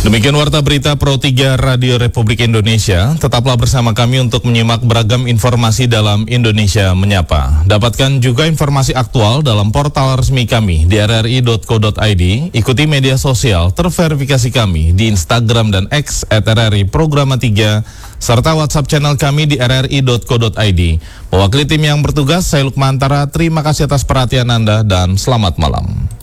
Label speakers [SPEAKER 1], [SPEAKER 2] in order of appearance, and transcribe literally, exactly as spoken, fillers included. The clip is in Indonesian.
[SPEAKER 1] Demikian Warta Berita Pro tiga Radio Republik Indonesia. Tetaplah bersama kami untuk menyimak beragam informasi dalam Indonesia Menyapa. Dapatkan juga informasi aktual dalam portal resmi kami di r r i dot co dot i d. Ikuti media sosial terverifikasi kami di Instagram dan X at r r i programa tiga, serta WhatsApp channel kami di r r i dot co dot i d. Mewakili tim yang bertugas, saya Lukmantara. Terima kasih atas perhatian Anda dan selamat malam.